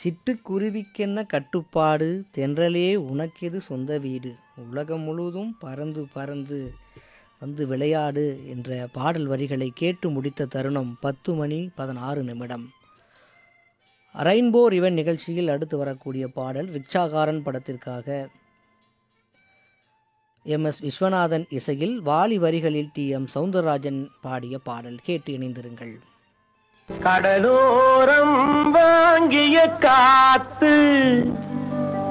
சிட்டுக்குருவிக்கென்ன கட்டுப்பாடு, தென்றலே உனக்கெது சொந்த வீடு, உலகம் முழுதும் பறந்து பறந்து வந்து விளையாடு என்ற பாடல் வரிகளை கேட்டு முடித்த தருணம் 10:16. ரெயின்போ ரிவன் நிகழ்ச்சியில் அடுத்து வரக்கூடிய பாடல் ரிக்ஷாகாரன் படத்திற்காக MS விஸ்வநாதன் இசையில் வாலி வரிகளில் TM சௌந்தரராஜன் பாடிய பாடல். கேட்டு இணைந்திருங்கள். கடலோரம் வாங்கிய காத்து